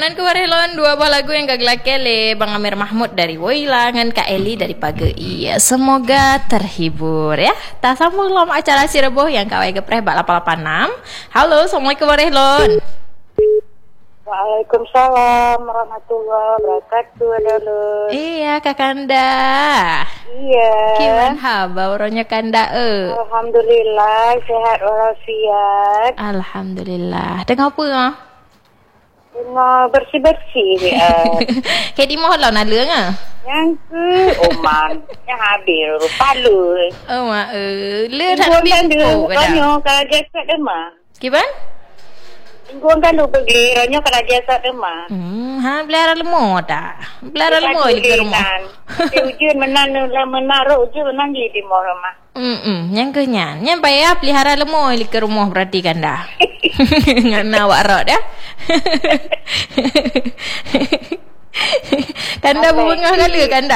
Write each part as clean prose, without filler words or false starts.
Menan ku warelon dua buah lagu yang gaglah kele Bang Amir Mahmud dari Woyla dengan Kak Eli dari Pagei. Semoga terhibur ya. Tak sambung dalam acara si Reboh yang kawai gepreh bak 886. Halo, Assalamualaikum warelon. Waalaikumsalam warahmatullahi wabarakatuh. Adalun. Iya Kakanda. Iya. Kiman haba uronya Kanda Alhamdulillah sehat walafiat. Alhamdulillah. Dengar apa ah? Dengar bersih-bersih dia. Kayak di mohon lah nak leng ah. Yang ke Oman yang habis palu. Oh mak le tak bimbo kan. Konyo kalau jasad demam. Kiban? Mingguan kan lu pergi ronyo kalau jasad demam. Ha belara lemo tak? Belara lemo di rumah. Ujian menaruh ujian menang di rumah. Yang kenyan. Yang payah pelihara lemo di rumah berarti kan dah. Ngana awak rot ya. Kanda berbengah kali kanda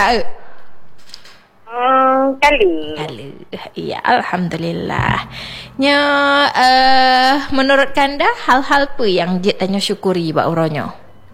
kali. Iya, alhamdulillah. Nya menurut Kanda hal-hal apa yang Jit tanya syukuri bak uronyo?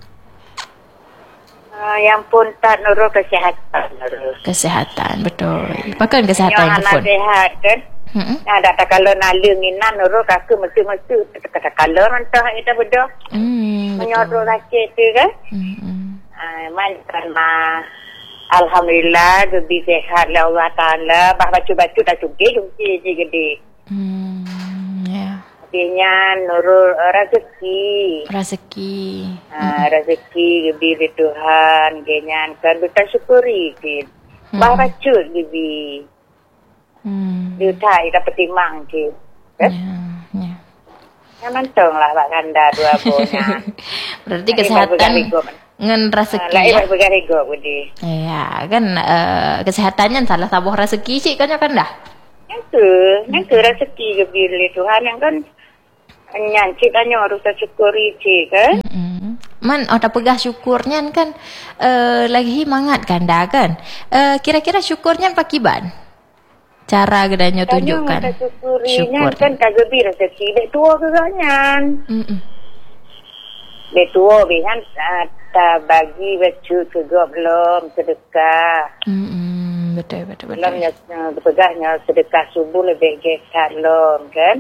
Yang pun tak nurut kesihatan. Kesihatan, betul. Pakai kesihatan yang pun. Sehat kan? Ada tak kalau nalung inan nurut kakak mesti kata kalau mentah kita bedah. Menyorot sakit tu kan? Macam alhamdulillah lebih sehat lah Allah Taala. Bah baca-baca tak cukup je gede. Ya. Artinya nurut rezeki. Rezeki lebih dari Tuhan genyan kan kita syukuri kan. Bah baca lebih. Dia tak dapat timang je. Kan? Ya. Yang mantong lah Pak Kanda dua buahnya. Berarti kesehatan ngan rezeki ya. Lain bergarego budi. Ya, kan kesehatannya salah sabuh rezeki sih kan dah. Yang ke rezeki gebili Tuhan yang kan nyancik kan harus syukuri cik kan. Man tak pegah syukurnya kan lagi mangat kan dah kan. Kira-kira syukurnya pakiban. Cara gedanya tunjukkan. Syukur kan kagebi rezeki dek tua ke ganyan. Dek tua bihan tak bagi baju ke belum sedekah. Betul. Belum pegahnya sedekah subuh lebih gesat belum kan.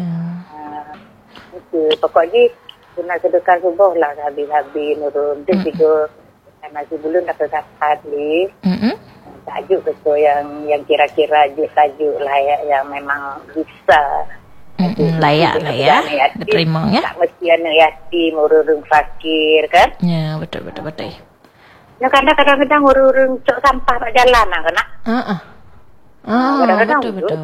Pokoknya guna sedekah subuh lah habis-habis nurun. Terus juga masih belum dapat dapat ni. Tajuk betul yang kira-kira tajuk layak yang memang bisa layak lah ya diterima ya. Tak mesti anak yatim urung fakir kan. Ya betul. Ya kadang-kadang urung cok sampah kat jalan lah kena. Kadang-kadang betul.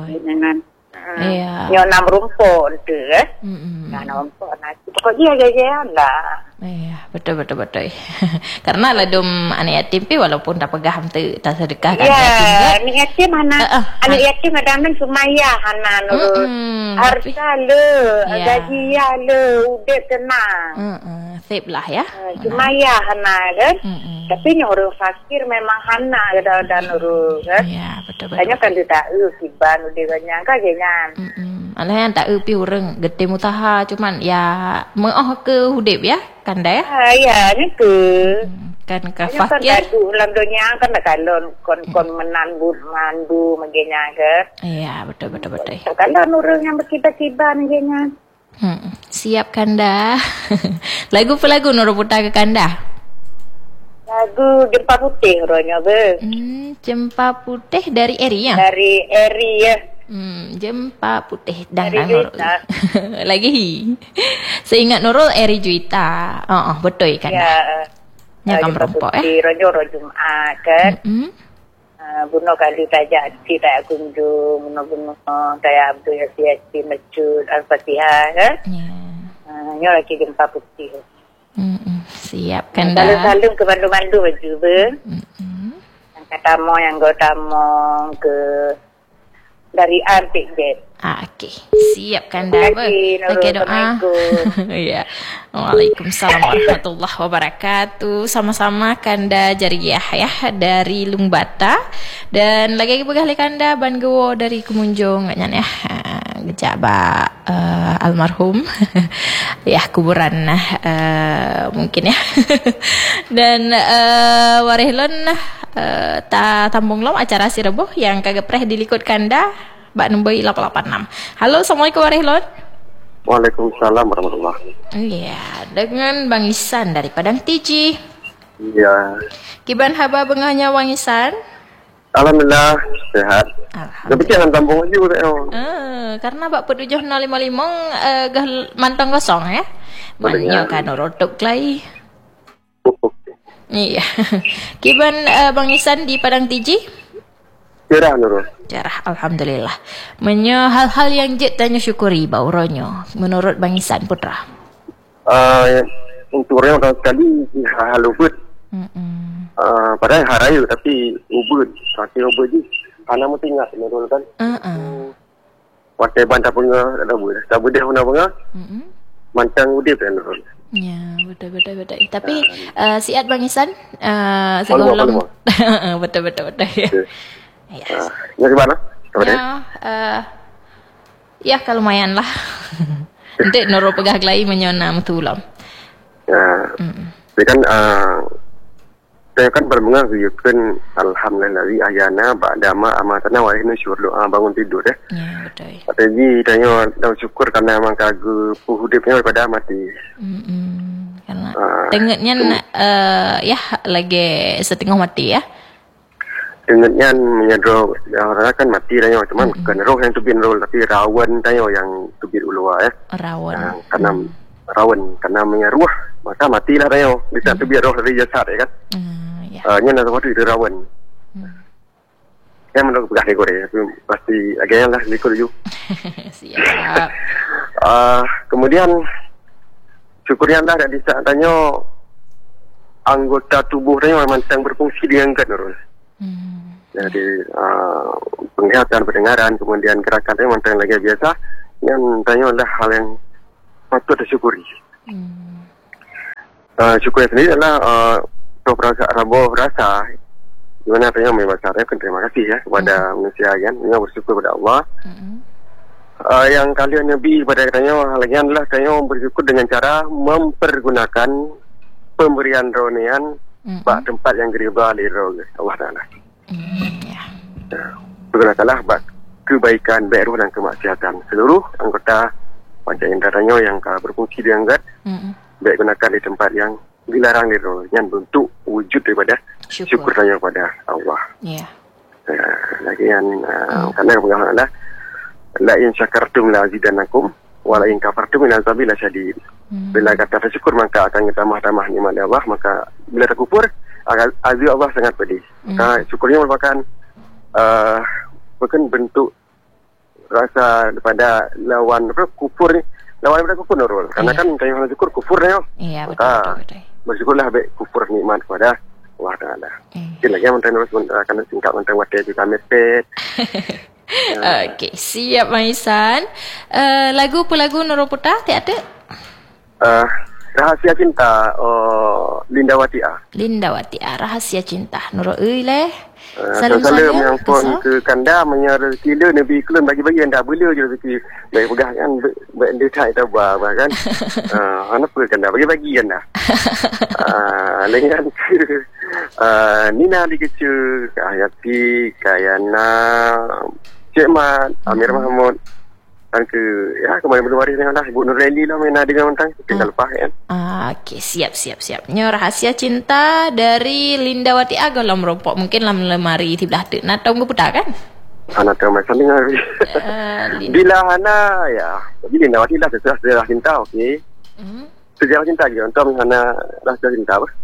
Iya. Yang nam rumput tu kan. Nam rumput nasi. Pokoknya aja lah. Iya, betul. Karena ladum anak yatim pi walaupun tak pegah tak sedekah kan yatim. Ya, anak yatim mana? Anak yatim kadang-kadang sumayah hana nurut. Harta le, gaji le, udah tenang. Sip lah ya. Sumayah hana kan. Tapi yang orang fakir memang hana kadang-kadang nurut kan. Ya, betul. Banyak kan dia tak kiban udah banyak kan jangan. Alah yang tak pi urang gede mutaha cuman ya meoh ke hudip ya Kanda ya. Ya ni ke. Kan ke fakir. Kan dalam dunia kan nak kalon kon menandu mandu magenya ke. Iya, betul. Kalau nurung yang berkibar-kibar magenya. Siap Kanda. Lagu apa lagu nurung putar ke Kanda? Lagu Jempa Putih ronya be. Jempa Putih dari Eri ya? Dari Eri ya. Jempa Putih dan Nurul. Lagi. Seingat Nurul Eri Juwita. Betul kan? Ya kan perempuan Rojo Jumat kan. Bunuh kali tajak si tak kunjung bunuh saya Abdul Yasir Masjid Al-Fatihah kan. Nyo lagi Jempa Putih. Siap kan dah. Saling ke bandu-bandu baju be. Yang kata mo yang gotamo ke dari Antik Jet. Okey. Siap kan dah. Okey doa. Ya. Waalaikumsalam warahmatullahi wabarakatuh. Sama-sama Kanda Jariah ya dari Lungbata dan lagi pegah Kanda Ban Gewo dari Kemunjung ya. Kejap almarhum. Ya, kuburan mungkin ya. Dan warihlon ta tambung lom acara sireboh yang kagak preh dilikut kanda bak nombor 886. Halo, Assalamualaikum warihlon. Waalaikumsalam warahmatullahi. Iya, dengan Bang Isan dari Padang Tiji. Iya. Kiban haba bengahnya Bang Isan? Alhamdulillah sehat. Tapi jangan tampung aja udah. Karena Bak Pedujuh 055 mantong kosong ya. Maknya kan rotok lagi. Iya. Kiban Bang Isan di Padang Tiji? Cerah Nurul. Cerah, alhamdulillah. Menyo hal-hal yang jet tanya syukuri bauronyo menurut Bang Isan Putra. Untuk orang orang sekali hal ubud. Padahal harayu tapi ubud. Pakai ubud je. Anak mesti ingat Nurul kan. Pakai bantah bunga ada ubud. Tak boleh guna bunga. Mantang udip kan Nurul. Ya, betul. Tapi siat Bang Isan segolong. Betul ya. Yes. Ya gimana? Ya kalau lumayan lah. Nanti Nurul pegah lagi menyona metulam. Ya. Tapi kan saya kan berbunga kan alhamdulillah ayana ba'dama amatana wa inna syukur doa bangun tidur ya. Ya, betul. Jadi tanya dah syukur karena memang kagu hidupnya daripada mati. Karena tengoknya ya lagi setengah mati ya. Dengannya menyedro orang kan mati tanya cuman bukan roh yang tubin roh tapi rawan tanya yang tubin ulua ya. Rawan. Karena menyeruah maka matilah tanya bisa tubin roh dari jasad ya kan. Nya nak waktu itu rawan. Ya menurut pegah di Korea pasti agaknya lah likut ju. Siap. Kemudian syukurnya lah dari saat tanya anggota tubuh tanya memang sedang berfungsi dengan kan. Jadi penglihatan, pendengaran, kemudian gerakan memang lagi biasa. Yang tanya adalah hal yang patut disyukuri. Syukur sendiri adalah perasa Rabu rasa. Gimana tanya memang saya terima kasih ya kepada manusia kan. Ini bersyukur kepada Allah. Yang kalian Nabi pada tanya hal lain adalah tanya bersyukur dengan cara mempergunakan pemberian ronian bak tempat yang geriba di roh Allah Taala. Bergunakanlah bak kebaikan, baik ruh dan kemaksiatan seluruh anggota panca inderanya yang berfungsi diangkat, baik gunakan di tempat yang dilarang di roh yang bentuk wujud daripada syukur tanya kepada Allah. Lagi yang karena pengawalan adalah la in syakartum la azidannakum wa la in kafartum min azabi lasyadid. Bila kata bersyukur maka akan tambah nikmat Allah, maka bila terkufur azab Allah sangat pedih. Maka syukurnya merupakan bukan bentuk rasa daripada lawan kufur ni. Lawan daripada kufur Nurul. Karena kan kalau syukur kufurnya. Iya, betul. Bersyukurlah baik kufur nikmat kepada Allah Taala. Jadi lagi yang Nurul akan singkat tentang waktu juga mepet. Okey, siap Maisan. Lagu Nurul Putra tiada? Rahasia Cinta Lindawati A. Rahasia Cinta Nurul leh. Salam yang pun ke kanda menyara kila Nabi Kulun bagi-bagi anda boleh je rezeki baik pegah kan baik dia tak tahu apa kan. Apa kanda bagi-bagi anda. Lengan Nina di kecil Hayati Kayana Cik Mat Amir Mahmud dan ke ya kemarin berwaris dengan lah Ibu Nureli lah main dengan mentang tinggal lepas kan. Okey, siap. Nyo Rahasia Cinta dari Lindawati Agam merompok mungkin dalam lemari di belah tu. Nak tahu putar kan? Anak tahu macam ni. Bila Hana ya, jadi Lindawati lah sejarah cinta okey. Sejarah cinta je untuk Hana Rahasia Cinta apa?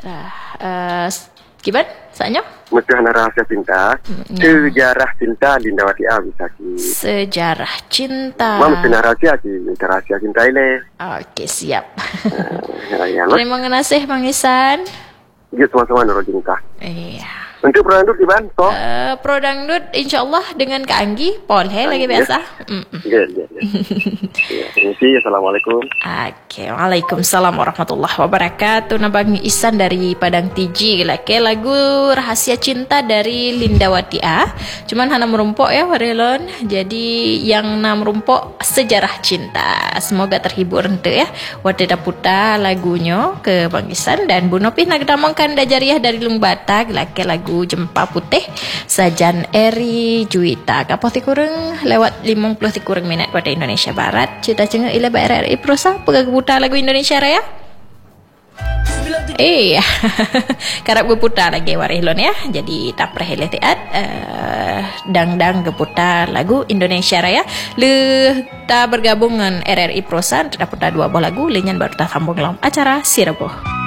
Kibat saatnya? Mesti Hana Rahasia Cinta. Sejarah Cinta Lindawati A bisa ki. Sejarah Cinta. Mesti rahasia cinta ini. Okey, siap. Terima kasih Bang Isan. Ya, sama-sama Nurul Cinta. Iya. Untuk pro dangdut gimana? So? Pro dangdut insyaallah dengan Kak Anggi, Polhe lagi biasa. Ya. Terima kasih. Assalamualaikum. Oke, waalaikumsalam warahmatullahi wabarakatuh. Nabang Isan dari Padang Tiji lagi lagu Rahasia Cinta dari Lindawati Cuman hana merumpok ya warelon. Jadi yang nam merumpok Sejarah Cinta. Semoga terhibur ente ya. Wate daputa lagunya ke Bang Isan dan Bu Nopih nagdamongkan dajariah dari Lungbata lagi lagu Jempa Putih Sajan Eri Juwita kapoh ti kurang lewat 50 ti kurang minit pada Indonesia Barat. Cita cenga ila RRI Prosa pegang putar lagu Indonesia Raya. Karap geputar lagi warilon ya. Jadi tak perhele teat dang geputar lagu Indonesia Raya. Le ta bergabung dengan RRI Prosa tak putar dua buah lagu lenyan baru ta sambung dalam acara Sireboh.